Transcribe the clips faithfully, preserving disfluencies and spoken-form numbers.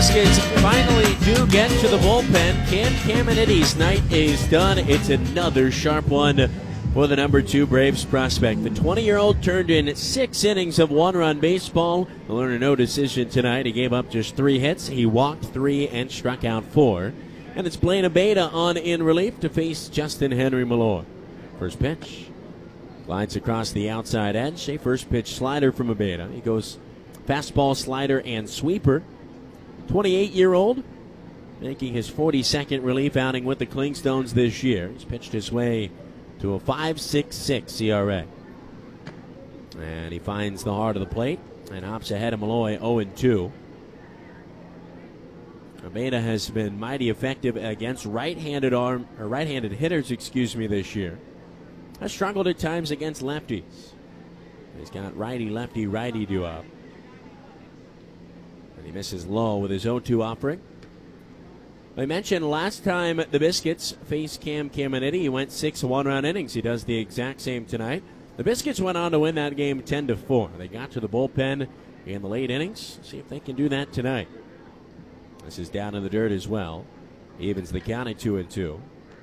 Biscuits finally do get to the bullpen. Cam Caminiti's night is done. It's another sharp one for the number two Braves prospect. The twenty-year-old turned in six innings of one-run baseball. The learner no decision tonight. He gave up just three hits. He walked three and struck out four. And it's Blaine Abeyta on in relief to face Justin Henry Malloy. First pitch. Glides across the outside edge. A first pitch slider from Abeyta. He goes fastball, slider, and sweeper. twenty-eight-year-old making his forty-second relief outing with the Clingstones this year. He's pitched his way to a five point six six E R A. And he finds the heart of the plate and hops ahead of Malloy oh and two. Abeyta has been mighty effective against right-handed arm or right-handed hitters, excuse me, this year. Has struggled at times against lefties. He's got righty-lefty righty duo. And he misses low with his oh two offering. I mentioned last time the Biscuits faced Cam Caminiti, he went six one-run innings. He does the exact same tonight. The Biscuits went on to win that game ten to four. They got to the bullpen in the late innings. See if they can do that tonight. This is down in the dirt as well. Evens the count at two and two.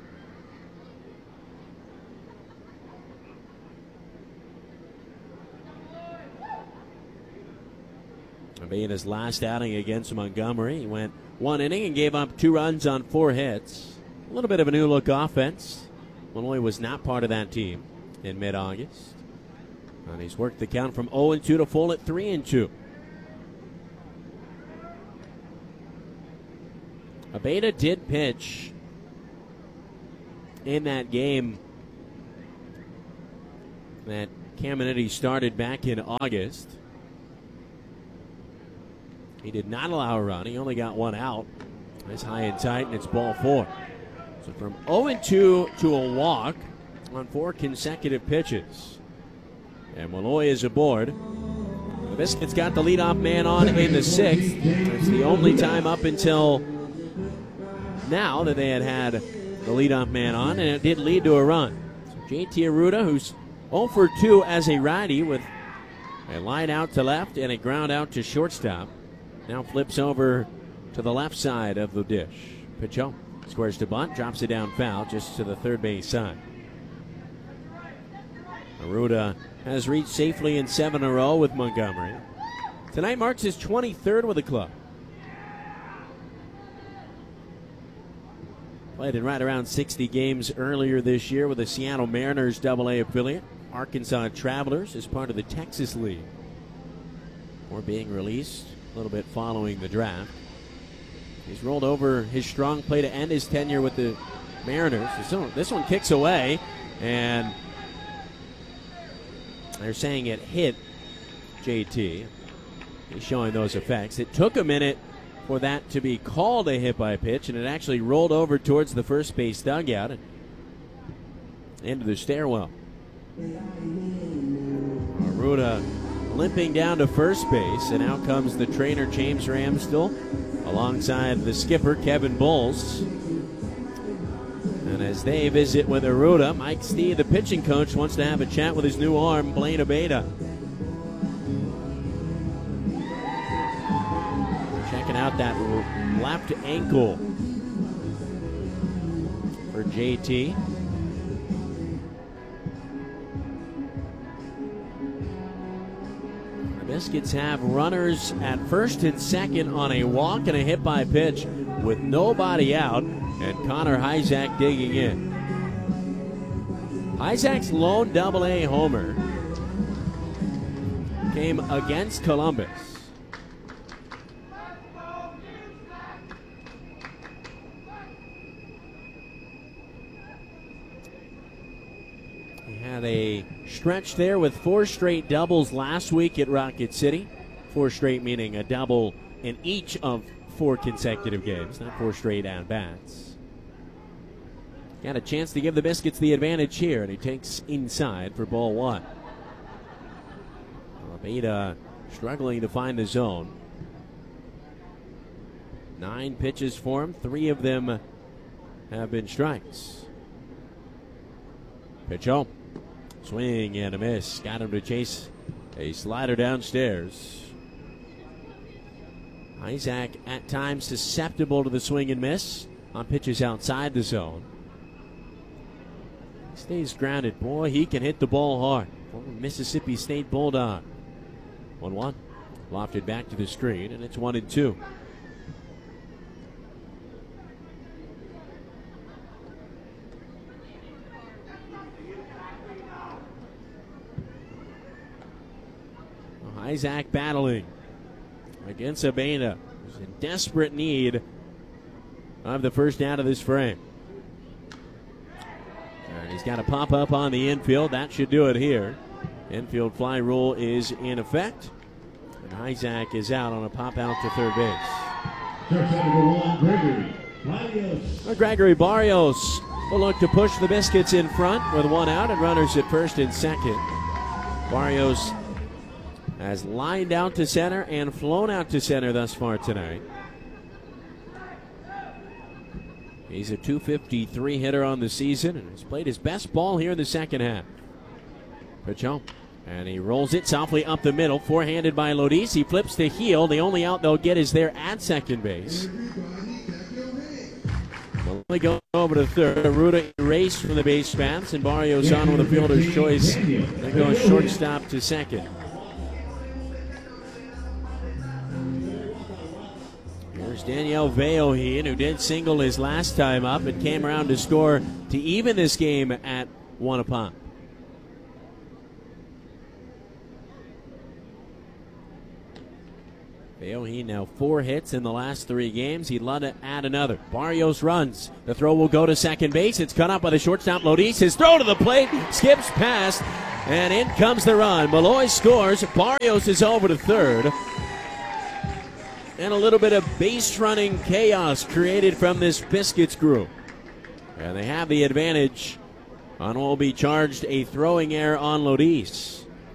Abeyta's last outing against Montgomery, he went one inning and gave up two runs on four hits. A little bit of a new look offense. Malloy was not part of that team in mid-August. And he's worked the count from oh and two to full at three and two. Abeyta did pitch in that game that Caminiti started back in August. He did not allow a run. He only got one out. It's high and tight, and it's ball four. So from oh and two to a walk on four consecutive pitches. And Malloy is aboard. The Biscuits got the leadoff man on in the sixth. It's the only time up until now that they had had the leadoff man on, and it did lead to a run. So J T Arruda, who's oh for two as a righty with a line out to left and a ground out to shortstop, now flips over to the left side of the dish. Pitch home. Squares to bunt, drops it down foul just to the third base side. Arruda has reached safely in seven in a row with Montgomery. Tonight marks his twenty-third with the club. Played in right around sixty games earlier this year with the Seattle Mariners double A affiliate. Arkansas Travelers is part of the Texas League. Or being released a little bit following the draft. He's rolled over his strong play to end his tenure with the Mariners. This one, this one kicks away, and they're saying it hit J T. He's showing those effects. It took a minute for that to be called a hit by pitch, and it actually rolled over towards the first base dugout and into the stairwell. Arruda limping down to first base, and out comes the trainer James Ramsdell alongside the skipper Kevin Bowles. And as they visit with Arruda, Mike Stee, the pitching coach, wants to have a chat with his new arm, Blaine Abeyta. Checking out that left ankle for J T. The Biscuits have runners at first and second on a walk and a hit by pitch with nobody out, and Connor Hyzak digging in. Hyzak's lone double A homer came against Columbus. He had a stretch there with four straight doubles last week at Rocket City. Four straight meaning a double in each of four consecutive games, not four straight at-bats. Got a chance to give the Biscuits the advantage here, and he takes inside for ball one. Abeyta struggling to find the zone. Nine pitches for him, three of them have been strikes. Pitch home. Swing and a miss. Got him to chase a slider downstairs. Isaac at times susceptible to the swing and miss on pitches outside the zone. Stays grounded. Boy, he can hit the ball hard. Former Mississippi State Bulldog. one one. Lofted back to the screen, and it's one and two. Isaac battling against Abena, who's in desperate need of the first out of this frame. And he's got to pop up on the infield. That should do it here. Infield fly rule is in effect. And Isaac is out on a pop out to third base. Shortstop number one, Gregory Barrios. Well, Gregory Barrios will look to push the Biscuits in front with one out and runners at first and second. Barrios has lined out to center and flown out to center thus far tonight. He's a two fifty-three hitter on the season and has played his best ball here in the second half. Pitch home. And he rolls it softly up the middle, forehanded by Lodis. He flips to heel. The only out they'll get is there at second base. Only go over to third. Ruda erased from the base paths, and Barrios on with a fielder's choice. They go shortstop to second. Here's Daniel Veohin, who did single his last time up and came around to score to even this game at one upon. Veohin now four hits in the last three games. He'd love to add another. Barrios runs. The throw will go to second base. It's cut up by the shortstop Lodis. His throw to the plate skips past, and in comes the run. Malloy scores. Barrios is over to third. And a little bit of base running chaos created from this Biscuits group. And they have the advantage on what will be charged a throwing error on Lodis.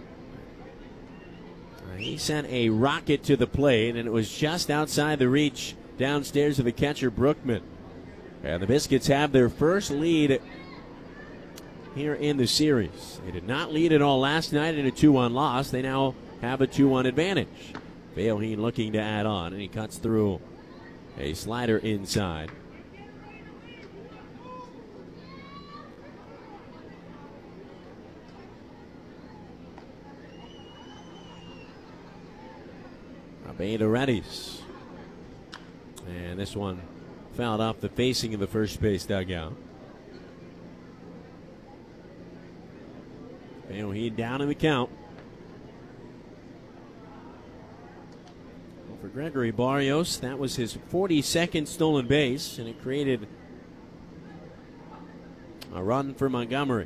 He sent a rocket to the plate, and it was just outside the reach downstairs of the catcher, Brookman. And the Biscuits have their first lead here in the series. They did not lead at all last night in a two one loss. They now have a two one advantage. Veohin looking to add on, and he cuts through a slider inside. Abena readies. And this one fouled off the facing of the first base dugout. Veohin down in the count. For Gregory Barrios, that was his forty-second stolen base, and it created a run for Montgomery.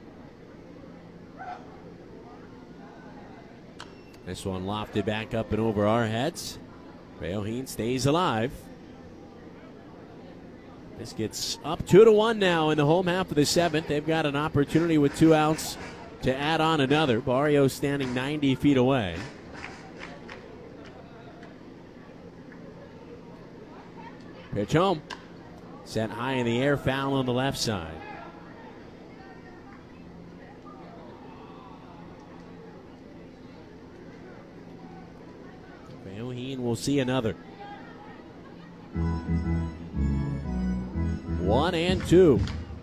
This one lofted back up and over our heads. Veohin stays alive. This gets up two to one now in the home half of the seventh. They've got an opportunity with two outs to add on another. Barrios standing ninety feet away. Pitch home. Set high in the air, foul on the left side. Veohin will see another. One and two.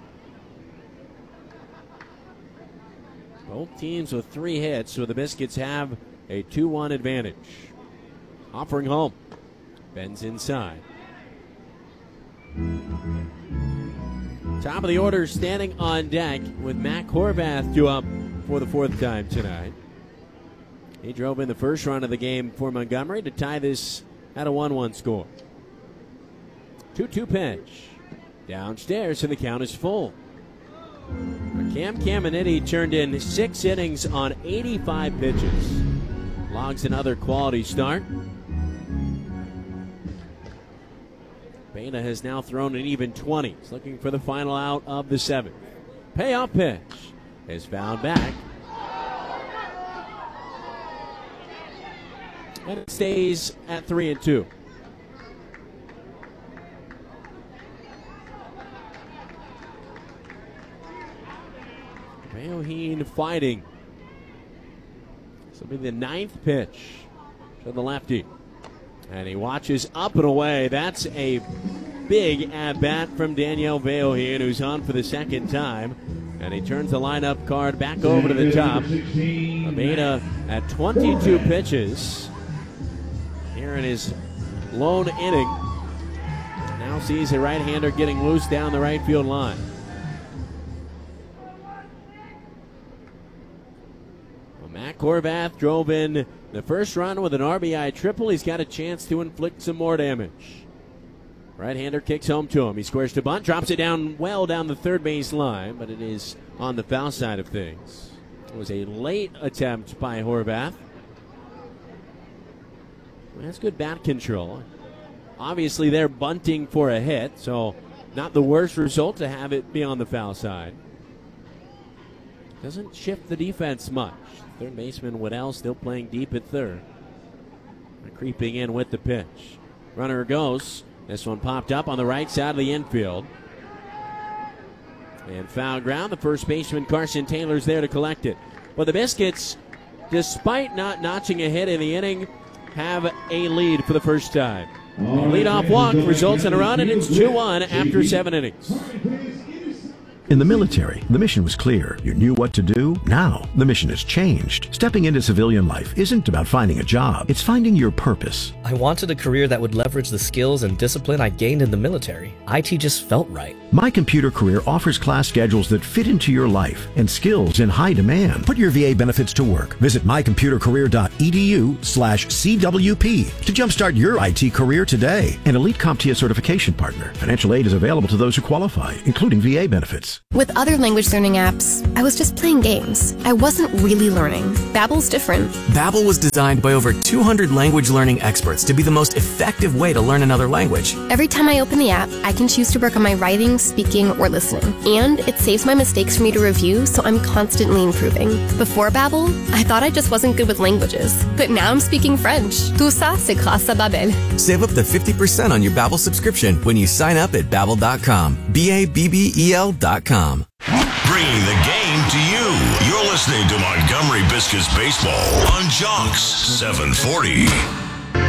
Both teams with three hits, so the Biscuits have a two one advantage. Offering home. Bends inside. Top of the order standing on deck with Matt Horvath due up for the fourth time tonight. He drove in the first run of the game for Montgomery to tie this at a one one score. two two pitch. Downstairs, and the count is full. Cam Caminiti turned in six innings on eighty-five pitches. Logs another quality start. Abena has now thrown an even twenty. He's looking for the final out of the seventh. Payoff pitch is fouled back. And it stays at three and two. Veohin fighting. This will be the ninth pitch to the lefty. And he watches up and away. That's a big at-bat from Daniel Veohian, who's on for the second time. And he turns the lineup card back over to the top. Abeda at twenty-two pitches here in his lone inning. Now sees a right-hander getting loose down the right field line. Well, Matt Horvath drove in the first run with an R B I triple. He's got a chance to inflict some more damage. Right-hander kicks home to him. He squares to bunt, drops it down well down the third base line, but it is on the foul side of things. It was a late attempt by Horvath. That's good bat control. Obviously, they're bunting for a hit, so not the worst result to have it be on the foul side. Doesn't shift the defense much. Third baseman Waddell still playing deep at third. Creeping in with the pitch. Runner goes. This one popped up on the right side of the infield. And foul ground. The first baseman Carson Taylor's there to collect it. But the Biscuits, despite not notching a hit in the inning, have a lead for the first time. A leadoff walk results in a run, and it's two one after seven innings. In the military, the mission was clear. You knew what to do. Now, the mission has changed. Stepping into civilian life isn't about finding a job. It's finding your purpose. I wanted a career that would leverage the skills and discipline I gained in the military. I T just felt right. My Computer Career offers class schedules that fit into your life and skills in high demand. Put your V A benefits to work. Visit my computer career dot e d u slash c w p to jumpstart your I T career today. An Elite CompTIA certification partner. Financial aid is available to those who qualify, including V A benefits. With other language learning apps, I was just playing games. I wasn't really learning. Babbel's different. Babbel was designed by over two hundred language learning experts to be the most effective way to learn another language. Every time I open the app, I can choose to work on my writing, speaking, or listening. And it saves my mistakes for me to review, so I'm constantly improving. Before Babbel, I thought I just wasn't good with languages. But now I'm speaking French. Tout ça, c'est grâce à Babbel. Save up to fifty percent on your Babbel subscription when you sign up at babbel dot com. B A B B E L dot com. Bringing the game to you. You're listening to Montgomery Biscuits Baseball on Jocks seven forty.